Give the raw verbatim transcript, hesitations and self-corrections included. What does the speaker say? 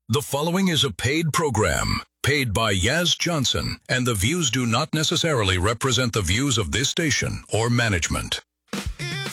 The following is a paid program, paid by Yaz Johnson, and the views do not necessarily represent the views of this station or management.